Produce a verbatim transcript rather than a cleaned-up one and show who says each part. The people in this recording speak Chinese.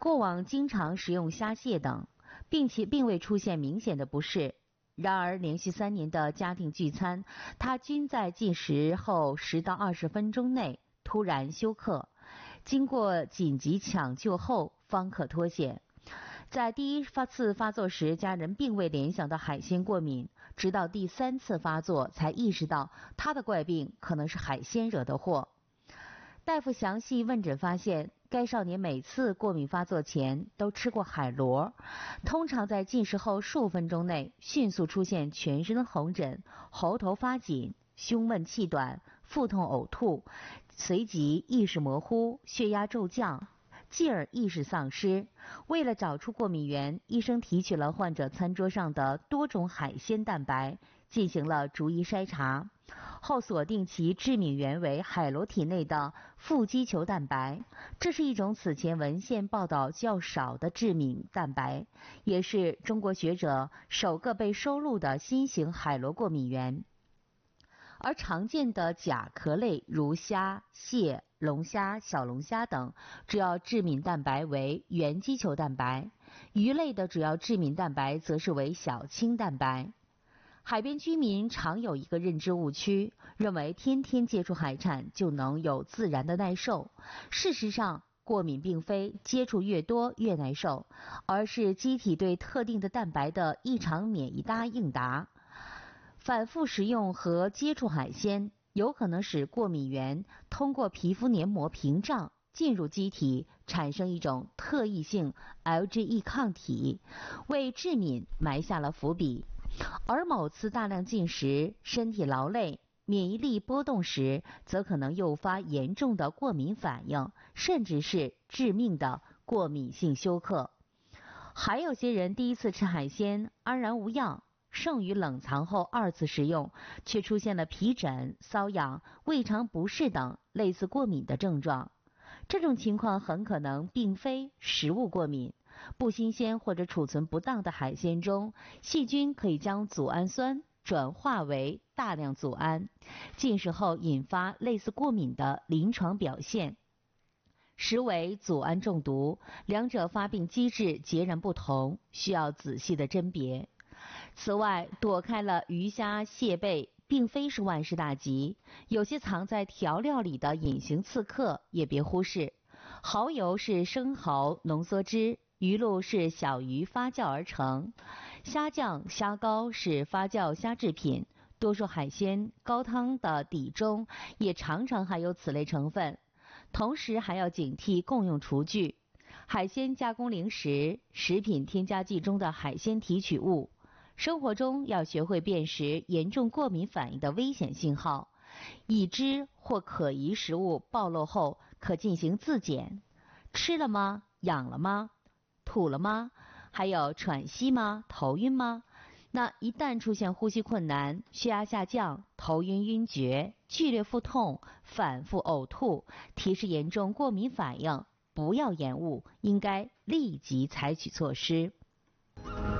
Speaker 1: 过往经常食用虾蟹等，并且并未出现明显的不适。然而连续三年的家庭聚餐，他均在进食后十到二十分钟内突然休克，经过紧急抢救后方可脱险。在第一次发作时，家人并未联想到海鲜过敏，直到第三次发作才意识到他的怪病可能是海鲜惹的祸。大夫详细问诊发现，该少年每次过敏发作前都吃过海螺，通常在进食后数分钟内迅速出现全身红疹、喉头发紧、胸闷气短、腹痛呕吐，随即意识模糊、血压骤降，继而意识丧失。为了找出过敏源，医生提取了患者餐桌上的多种海鲜蛋白，进行了逐一筛查，后锁定其致敏源为海螺体内的腹肌球蛋白。这是一种此前文献报道较少的致敏蛋白，也是中国学者首个被收录的新型海螺过敏源。而常见的甲壳类如虾、蟹、龙虾、小龙虾等，主要致敏蛋白为原肌球蛋白；鱼类的主要致敏蛋白则是为小青蛋白。海边居民常有一个认知误区，认为天天接触海产就能有自然的耐受。事实上，过敏并非接触越多越耐受，而是机体对特定的蛋白的异常免疫答应答。反复食用和接触海鲜有可能使过敏源通过皮肤黏膜屏障进入机体，产生一种特异性 L G E 抗体，为致敏埋下了伏笔。而某次大量进食、身体劳累、免疫力波动时，则可能诱发严重的过敏反应，甚至是致命的过敏性休克。还有些人第一次吃海鲜安然无恙，剩余冷藏后二次食用，却出现了皮疹、瘙痒、胃肠不适等类似过敏的症状。这种情况很可能并非食物过敏。不新鲜或者储存不当的海鲜中，细菌可以将组氨酸转化为大量组胺，进食后引发类似过敏的临床表现，实为组胺中毒，两者发病机制截然不同，需要仔细的甄别。此外，躲开了鱼虾蟹贝并非是万事大吉，有些藏在调料里的隐形刺客也别忽视。蚝油是生蚝浓缩汁，鱼露是小鱼发酵而成，虾酱、虾膏是发酵虾制品，多数海鲜高汤的底中也常常含有此类成分。同时还要警惕共用厨具、海鲜加工零食、食品添加剂中的海鲜提取物。生活中要学会辨识严重过敏反应的危险信号，已知或可疑食物暴露后可进行自检。吃了吗？痒了吗？吐了吗？还有喘息吗？头晕吗？那一旦出现呼吸困难、血压下降、头晕晕厥、剧烈腹痛、反复呕吐，提示严重过敏反应，不要延误，应该立即采取措施。